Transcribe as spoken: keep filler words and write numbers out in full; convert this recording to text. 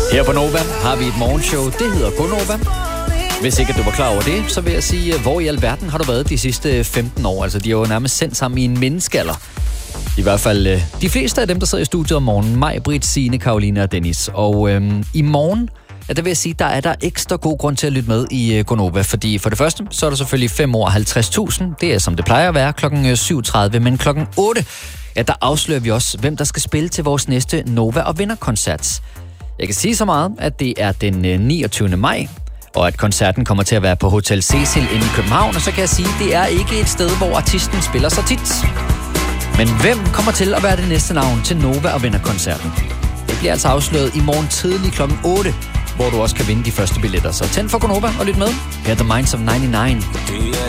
Her på Nova har vi et morgenshow, det hedder Gonova. Hvis ikke at du var klar over det, så vil jeg sige, hvor i alverden har du været de sidste femten år? Altså, de har jo nærmest sendt sammen i en menneskealder. I hvert fald de fleste af dem, der sidder i studiet om morgenen. Mig, Britt, Signe, Karoline og Dennis. Og øhm, i morgen, ja, der vil jeg sige, der er der ekstra god grund til at lytte med i Gonova. Fordi for det første, så er der selvfølgelig fem år halvtreds tusind. Det er som det plejer at være klokken syv tredive. Men klokken otte, ja, der afslører vi også, hvem der skal spille til vores næste Nova og Vinder-koncert. Jeg kan sige så meget, at det er den niogtyvende maj, og at koncerten kommer til at være på Hotel Cecil inde i København. Og så kan jeg sige, at det er ikke et sted, hvor artisten spiller så tit. Men hvem kommer til at være det næste navn til Nova og Vinder-koncerten? Det bliver altså afsløret i morgen tidlig klokken otte, hvor du også kan vinde de første billetter. Så tænd for Gonova og lyt med. Her er The Minds of nioghalvfems.